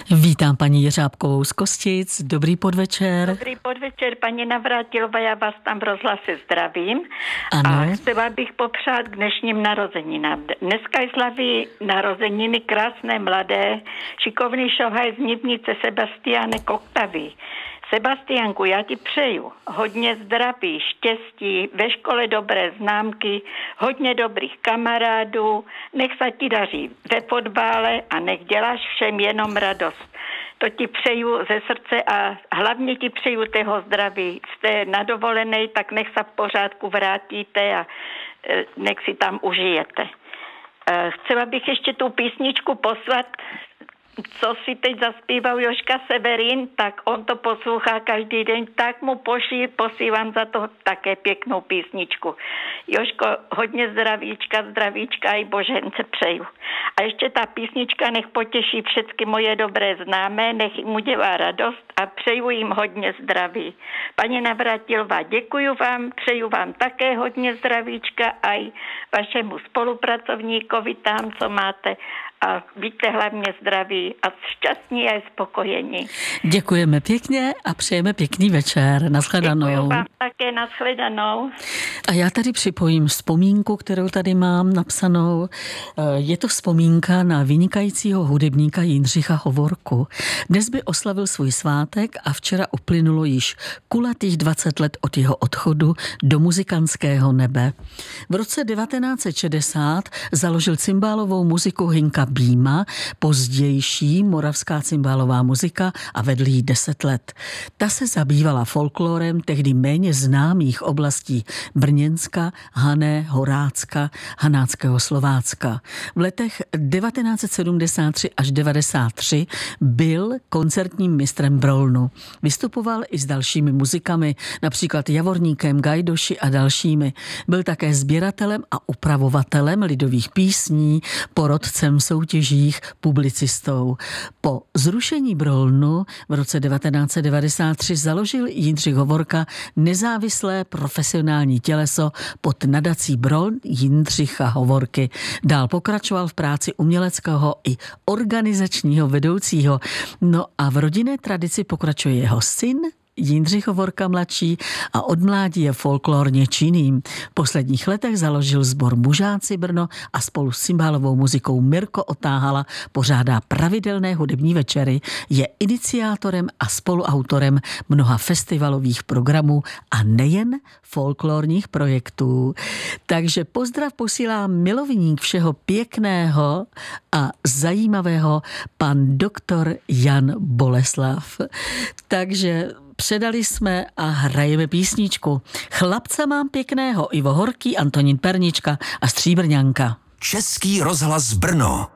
Vítám paní Jeřábkovou z Kostic. Dobrý podvečer. Dobrý podvečer, paní Navrátilová, já vás tam v rozhlase zdravím. Ano. A chtěla bych popřát k dnešním narozeninám. Dneska slaví narozeniny krásné mladé, šikovný šohaj z Nibnice Sebastiánek Oktavy. Sebastiánku, já ti přeju hodně zdraví, štěstí, ve škole dobré známky, hodně dobrých kamarádů, nech se ti daří ve fotbále a nech děláš všem jenom radost. To ti přeju ze srdce a hlavně ti přeju tého zdraví. Jste na dovolenej, tak nech se v pořádku vrátíte a nech si tam užijete. Chtěla bych ještě tu písničku poslat, co si teď zaspíval Jožka Severin, tak on to poslouchá každý den, tak mu posílám za to také pěknou písničku. Jožko, hodně zdravíčka i Božence přeju. A ještě ta písnička nech potěší všechny moje dobré známé, nech mu dělá radost a přeju jim hodně zdraví. Paní Navrátilová, děkuju vám, přeju vám také hodně zdravíčka a i vašemu spolupracovníkovi tam, co máte, a buďte hlavně zdraví a šťastní a spokojení. Děkujeme pěkně a přejeme pěkný večer. Nashledanou. Děkuju vám také, nashledanou. A já tady připojím vzpomínku, kterou tady mám napsanou. Je to vzpomínka na vynikajícího hudebníka Jindřicha Hovorku. Dnes by oslavil svůj svátek a včera uplynulo již kulatých 20 let od jeho odchodu do muzikantského nebe. V roce 1960 založil cymbálovou muziku Hinka Býma, pozdější moravská cymbálová muzika, a vedl jí 10 let. Ta se zabývala folklorem tehdy méně známých oblastí Brněnska, Hané, Horácka, Hanáckého Slovácka. V letech 1973 až 93 byl koncertním mistrem Brolnu. Vystupoval i s dalšími muzikami, například Javorníkem, Gajdoši a dalšími. Byl také sběratelem a upravovatelem lidových písní, porodcem soutěžích, publicistou. Po zrušení Brolnu v roce 1993 založil Jindřich Hovorka nezávislé profesionální těleso pod nadací Broln Jindřicha Hovorky. Dál pokračoval v práci uměleckého i organizačního vedoucího. No a v rodinné tradici pokračuje jeho syn Jindřich Hovorka mladší a od mládí je folklorně činným. V posledních letech založil sbor Mužáci Brno a spolu s cymbálovou muzikou Mirko Otáhala pořádá pravidelné hudební večery, je iniciátorem a spoluautorem mnoha festivalových programů a nejen folklorních projektů. Takže pozdrav posílá milovník všeho pěkného a zajímavého pan doktor Jan Boleslav. Takže předali jsme a hrajeme písničku. Chlapca mám pěkného, Ivo Horký, Antonín Pernička a Stříbrňanka. Český rozhlas Brno.